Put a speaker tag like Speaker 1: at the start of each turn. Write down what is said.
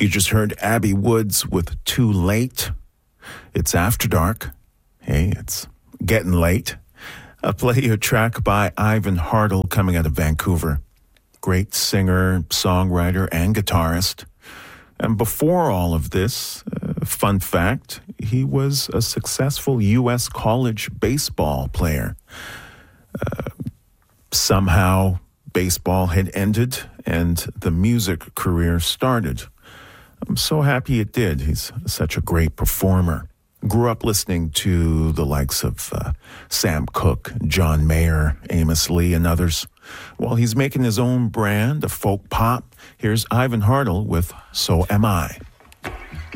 Speaker 1: You just heard Abby Woods with Too Late. It's after dark. Hey, it's getting late. I'll play you a track by Ivan Hartle coming out of Vancouver. Great singer, songwriter, and guitarist. And before all of this, fun fact, he was a successful U.S. college baseball player. Somehow, baseball had ended and the music career started. I'm so happy it did. He's such a great performer. Grew up listening to the likes of Sam Cooke, John Mayer, Amos Lee, and others. While he's making his own brand of folk pop, here's Ivan Hartle with So Am I.